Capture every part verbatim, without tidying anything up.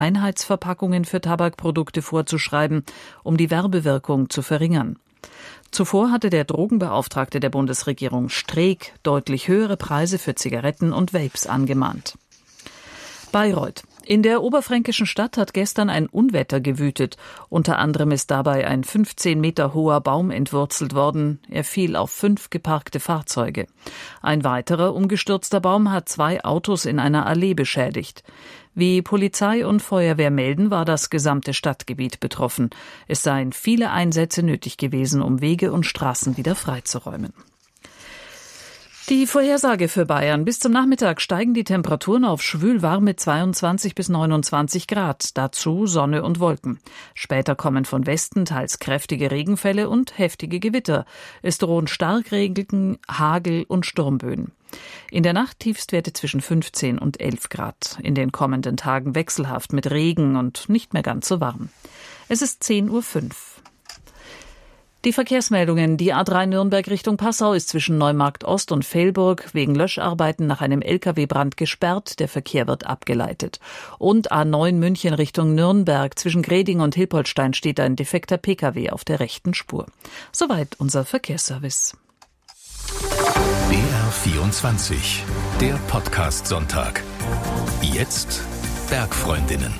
Einheitsverpackungen für Tabakprodukte vorzuschreiben, um die Werbewirkung zu verringern. Zuvor hatte der Drogenbeauftragte der Bundesregierung Streeck deutlich höhere Preise für Zigaretten und Vapes angemahnt. Bayreuth. In der oberfränkischen Stadt hat gestern ein Unwetter gewütet. Unter anderem ist dabei ein fünfzehn Meter hoher Baum entwurzelt worden. Er fiel auf fünf geparkte Fahrzeuge. Ein weiterer umgestürzter Baum hat zwei Autos in einer Allee beschädigt. Wie Polizei und Feuerwehr melden, war das gesamte Stadtgebiet betroffen. Es seien viele Einsätze nötig gewesen, um Wege und Straßen wieder freizuräumen. Die Vorhersage für Bayern. Bis zum Nachmittag steigen die Temperaturen auf schwül-warme zweiundzwanzig bis neunundzwanzig Grad. Dazu Sonne und Wolken. Später kommen von Westen teils kräftige Regenfälle und heftige Gewitter. Es drohen Starkregen, Hagel und Sturmböen. In der Nacht Tiefstwerte zwischen fünfzehn und elf Grad. In den kommenden Tagen wechselhaft mit Regen und nicht mehr ganz so warm. Es ist zehn Uhr fünf. Die Verkehrsmeldungen. Die A drei Nürnberg Richtung Passau ist zwischen Neumarkt Ost und Velburg wegen Löscharbeiten nach einem L K W-Brand gesperrt. Der Verkehr wird abgeleitet. Und A neun München Richtung Nürnberg. Zwischen Greding und Hilpoltstein steht ein defekter P K W auf der rechten Spur. Soweit unser Verkehrsservice. B R vierundzwanzig, der Podcast-Sonntag. Jetzt Bergfreundinnen.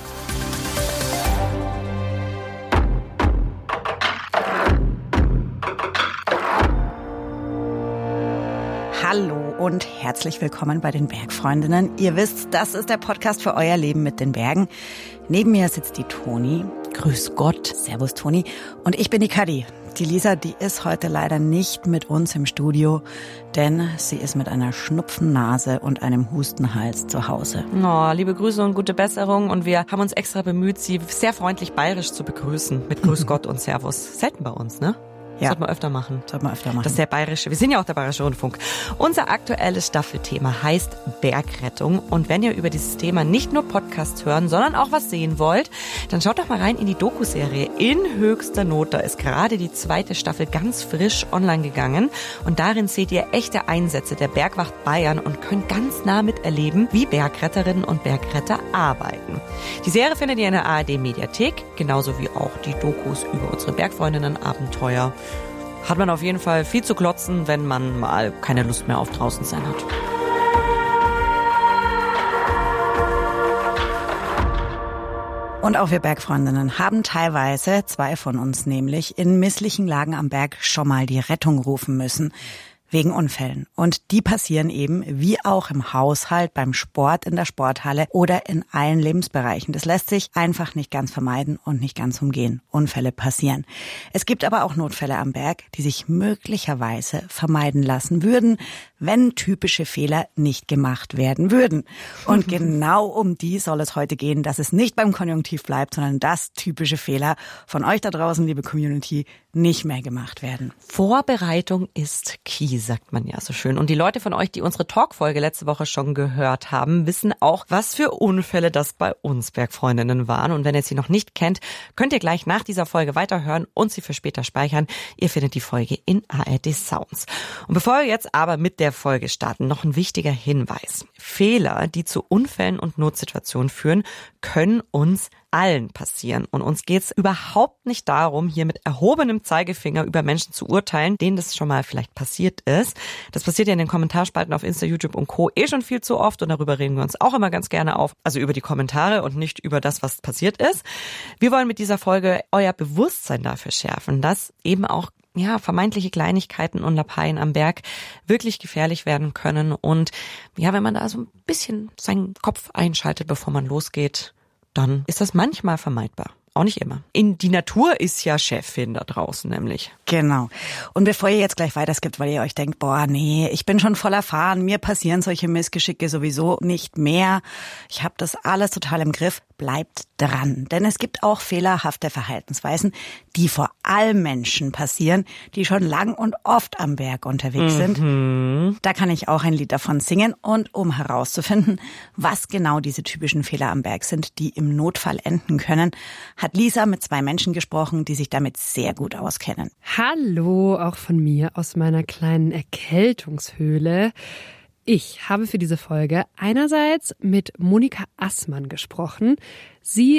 Hallo und herzlich willkommen bei den Bergfreundinnen. Ihr wisst, das ist der Podcast für euer Leben mit den Bergen. Neben mir sitzt die Toni. Grüß Gott. Servus, Toni. Und ich bin die Kadi. Die Lisa, die ist heute leider nicht mit uns im Studio, denn sie ist mit einer Schnupfennase und einem Hustenhals zu Hause. Oh, liebe Grüße und gute Besserung. Und wir haben uns extra bemüht, sie sehr freundlich bayerisch zu begrüßen. Mit Grüß Gott und Servus. Selten bei uns, ne? Ja. Sollte man öfter machen. Sollte man öfter machen. Das ist der bayerische. Wir sind ja auch der Bayerische Rundfunk. Unser aktuelles Staffelthema heißt Bergrettung. Und wenn ihr über dieses Thema nicht nur Podcasts hören, sondern auch was sehen wollt, dann schaut doch mal rein in die Doku-Serie In höchster Not. Da ist gerade die zweite Staffel ganz frisch online gegangen. Und darin seht ihr echte Einsätze der Bergwacht Bayern und könnt ganz nah miterleben, wie Bergretterinnen und Bergretter arbeiten. Die Serie findet ihr in der A R D-Mediathek, genauso wie auch die Dokus über unsere Bergfreundinnen-Abenteuer. Hat man auf jeden Fall viel zu glotzen, wenn man mal keine Lust mehr auf draußen sein hat. Und auch wir Bergfreundinnen haben teilweise, zwei von uns nämlich, in misslichen Lagen am Berg schon mal die Rettung rufen müssen. Wegen Unfällen. Und die passieren eben wie auch im Haushalt, beim Sport, in der Sporthalle oder in allen Lebensbereichen. Das lässt sich einfach nicht ganz vermeiden und nicht ganz umgehen. Unfälle passieren. Es gibt aber auch Notfälle am Berg, die sich möglicherweise vermeiden lassen würden, wenn typische Fehler nicht gemacht werden würden. Und genau um die soll es heute gehen, dass es nicht beim Konjunktiv bleibt, sondern dass typische Fehler von euch da draußen, liebe Community, nicht mehr gemacht werden. Vorbereitung ist key, sagt man ja so schön. Und die Leute von euch, die unsere Talkfolge letzte Woche schon gehört haben, wissen auch, was für Unfälle das bei uns Bergfreundinnen waren. Und wenn ihr sie noch nicht kennt, könnt ihr gleich nach dieser Folge weiterhören und sie für später speichern. Ihr findet die Folge in A R D Sounds. Und bevor wir jetzt aber mit der Folge starten, noch ein wichtiger Hinweis. Fehler, die zu Unfällen und Notsituationen führen, können uns allen passieren. Und uns geht's überhaupt nicht darum, hier mit erhobenem Zeigefinger über Menschen zu urteilen, denen das schon mal vielleicht passiert ist. Das passiert ja in den Kommentarspalten auf Insta, YouTube und Co. eh schon viel zu oft und darüber reden wir uns auch immer ganz gerne auf. Also über die Kommentare und nicht über das, was passiert ist. Wir wollen mit dieser Folge euer Bewusstsein dafür schärfen, dass eben auch ja, vermeintliche Kleinigkeiten und Lappaien am Berg wirklich gefährlich werden können. Und ja, wenn man da so ein bisschen seinen Kopf einschaltet, bevor man losgeht, dann ist das manchmal vermeidbar. Auch nicht immer. In die Natur ist ja Chefin da draußen nämlich. Genau. Und bevor ihr jetzt gleich weiterskippt, weil ihr euch denkt, boah, nee, ich bin schon voll erfahren, mir passieren solche Missgeschicke sowieso nicht mehr. Ich habe das alles total im Griff. Bleibt dran. Denn es gibt auch fehlerhafte Verhaltensweisen, die vor allem Menschen passieren, die schon lang und oft am Berg unterwegs sind. Mhm. Da kann ich auch ein Lied davon singen. Und um herauszufinden, was genau diese typischen Fehler am Berg sind, die im Notfall enden können, hat Lisa mit zwei Menschen gesprochen, die sich damit sehr gut auskennen. Hallo, auch von mir aus meiner kleinen Erkältungshöhle. Ich habe für diese Folge einerseits mit Monika Assmann gesprochen. Sie